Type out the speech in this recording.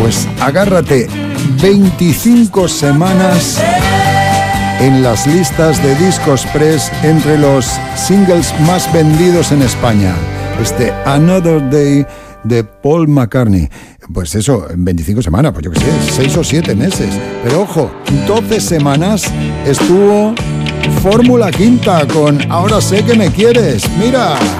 Pues agárrate, 25 semanas en las listas de Discos Press entre los singles más vendidos en España. Another Day de Paul McCartney. Pues eso, en 25 semanas, pues yo qué sé, 6 o 7 meses. Pero ojo, 12 semanas estuvo Fórmula Quinta con Ahora sé que me quieres. Mira.